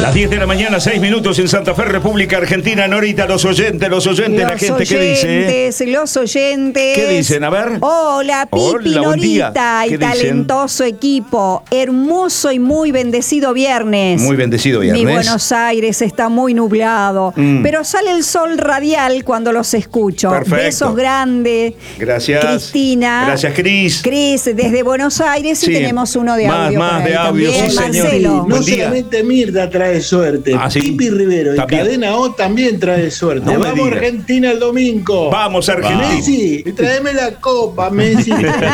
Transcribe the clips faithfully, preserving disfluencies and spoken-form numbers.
Las diez de la mañana, seis minutos en Santa Fe, República Argentina. Norita, los oyentes, los oyentes, los la gente, oyentes, ¿qué dice? Los oyentes. ¿Qué dicen? A ver. Hola, Pipi, Hola, buen día. Norita y ¿Qué dicen? talentoso equipo. Hermoso y muy bendecido viernes. Muy bendecido viernes. Mi Buenos Aires está muy nublado, mm. pero sale el sol radial cuando los escucho. Perfecto. Besos grandes. Gracias. Cristina. Gracias, Cris. Cris, desde Buenos Aires, sí. y tenemos uno de más, audio. Más de audio, también, sí, Marcelo. No solamente Mirta trae suerte, ah, ¿sí? Pipi Rivero también. y Cadena O también trae suerte. No Vamos a Argentina el domingo. Vamos a Argentina. Messi, tráeme la copa, Messi.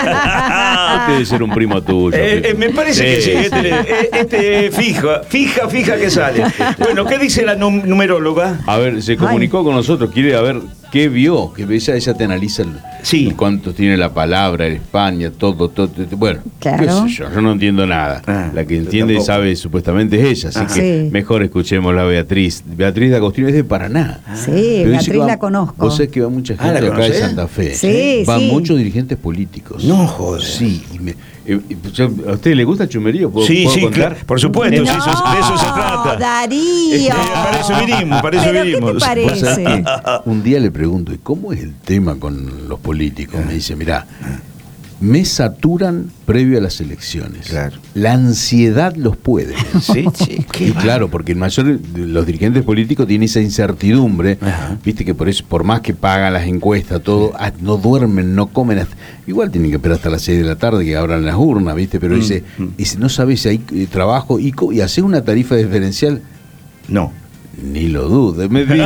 Debe ser un primo tuyo. Eh, eh, me parece sí. que sí. Este, este fija, fija, fija que sale. Bueno, ¿qué dice la num- numeróloga? A ver, se comunicó Ay. con nosotros, quiere a ver qué vio, que ella, ella te analiza el, sí. el cuánto tiene la palabra, en España, todo, todo, todo. Bueno, claro. qué sé yo, yo no entiendo nada. Ah, la que entiende y sabe supuestamente es ella, así Ajá. que sí. mejor escuchemos a Beatriz. Beatriz de Agostino es de Paraná. Sí, pero Beatriz va, la conozco. Vos sabés que va mucha gente ah, acá de Santa Fe. Sí, Van sí. muchos dirigentes políticos. No, joder. Sí, y me, eh, ¿a usted le gusta el chumerío? ¿Puedo, sí, ¿puedo sí, contar? Claro, por supuesto, no, sí, eso, de eso se trata. Darío. Eh, para eso vinimos, para eso ¿Pero vinimos. qué te parece? Un día le pregunto, ¿y cómo es el tema con los políticos? Me dice, mirá, me saturan previo a las elecciones. Claro. La ansiedad los puede. Sí, sí. Y claro, porque el mayor, los dirigentes políticos tienen esa incertidumbre, ajá. Viste que por eso, por más que pagan las encuestas, todo, ah, no duermen, no comen, hasta, igual tienen que esperar hasta las seis de la tarde que abran las urnas, viste, pero mm, dice, mm. dice, no sabes si hay eh, trabajo y, y hacer una tarifa diferencial. No. Ni lo dude, me dice,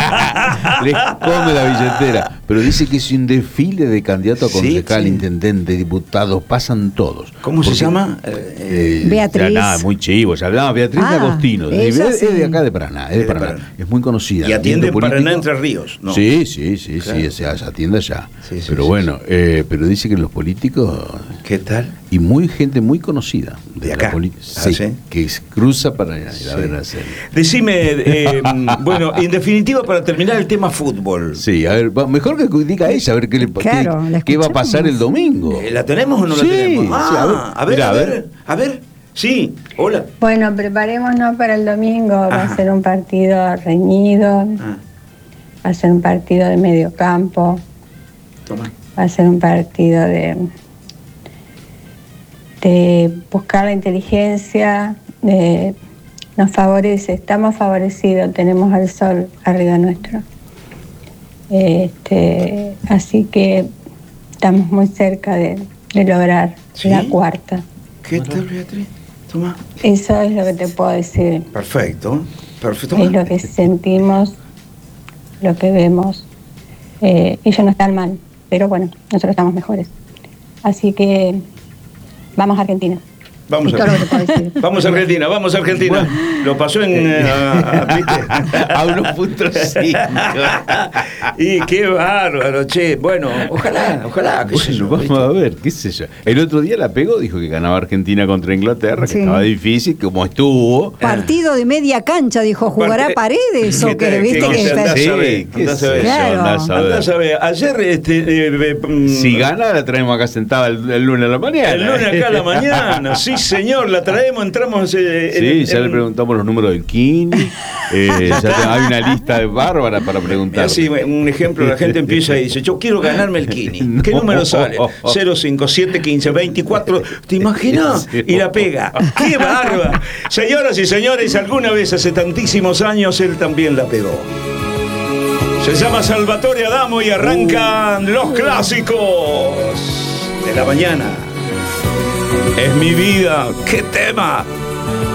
les come la billetera. Pero dice que es un desfile de candidatos a concejal, sí, sí. intendente, diputados, pasan todos. ¿Cómo Porque, se llama? Eh, Beatriz. Ya, nada, muy chivo, ya hablaba Beatriz ah, de Agostino. Es, sí. es de acá de Paraná, es de Paraná. Paraná. Es muy conocida. Y atiende en Paraná Entre Ríos, ¿no? Sí, sí, sí, claro. sí, se atiende allá. Sí, sí, pero sí, bueno, sí. Eh, pero dice que los políticos. ¿Qué tal? Y muy gente muy conocida. De, de acá. La poli- sí, ah, ¿sí? Que cruza para allá. Sí. Decime, eh, bueno, en definitiva, para terminar el tema fútbol. Sí, a ver, mejor que diga ella, a ver qué, le, claro, qué, qué va a pasar el domingo. ¿La tenemos o no sí, la tenemos? Ah, sí, a ver, a ver, mira, a ver, a ver. Sí, hola. Bueno, preparémonos para el domingo. Ajá. Va a ser un partido reñido. Ah. Va a ser un partido de medio campo. Toma. Va a ser un partido de, de buscar la inteligencia. De, nos favorece, estamos favorecidos, tenemos al sol arriba nuestro. Este, así que estamos muy cerca de, de lograr ¿sí? la cuarta. ¿Qué tal, Beatriz? Toma. Eso es lo que te puedo decir. Perfecto, perfecto. Es lo que sentimos, lo que vemos. Eh, ellos no están mal, pero bueno, nosotros estamos mejores. Así que vamos a Argentina. Vamos a, vamos a Argentina, vamos a Argentina. Bueno. Lo pasó en uh, a, a uno punto cinco. Y qué bárbaro, che. Bueno, ojalá, ojalá. Bueno, yo, vamos ¿viste? a ver, qué sé yo. El otro día la pegó, dijo que ganaba Argentina contra Inglaterra, sí. que estaba difícil, como estuvo. Partido de media cancha, dijo, ¿jugará Part... Paredes o qué? ¿Viste que está? Sí, andá a saber. Claro. Andá a saber. Ayer, este. Eh, eh, si gana, la traemos acá sentada el, el lunes a la mañana. El lunes acá a la mañana, sí. Señor, la traemos, entramos. Eh, sí, en, ya en... le preguntamos los números del Kini. Eh, ya hay una lista de bárbara para preguntar. Así, un ejemplo, la gente empieza y dice: yo quiero ganarme el Kini. No. ¿Qué número sale? cero cinco siete quince veinticuatro. ¿Te imaginas? Y la pega. ¡Qué bárbara! Señoras y señores, alguna vez hace tantísimos años él también la pegó. Se llama Salvatore Adamo y arrancan los clásicos de la mañana. Es mi vida. ¡Qué tema!